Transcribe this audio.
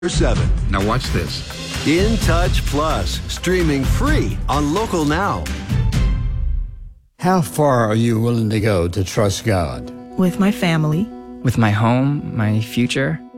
7. Now watch this. In Touch Plus, streaming free on Local Now. How far are you willing to go to trust God? With my family. With my home, my future.